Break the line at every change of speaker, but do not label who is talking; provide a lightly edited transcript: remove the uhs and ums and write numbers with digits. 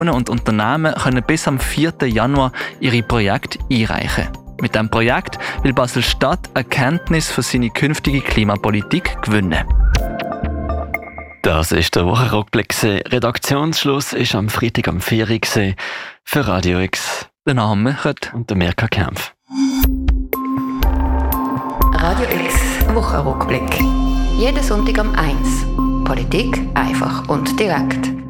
und Unternehmen können bis am 4. Januar ihre Projekte einreichen. Mit diesem Projekt will Basel-Stadt Erkenntnis für seine künftige Klimapolitik gewinnen.
Das ist der Wochenrückblick. Redaktionsschluss ist am Freitag am 4 Uhr für Radio X.
Der Name Mechert
und der Mirka Kempf.
Radio X Wochenrückblick. Jeden Sonntag am 1. Politik einfach und direkt.